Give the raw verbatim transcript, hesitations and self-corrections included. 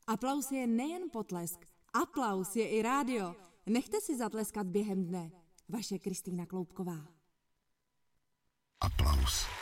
Aplaus je nejen potlesk, aplaus je i rádio. Nechte si zatleskat během dne. Vaše Kristýna Kloubková. Aplaus.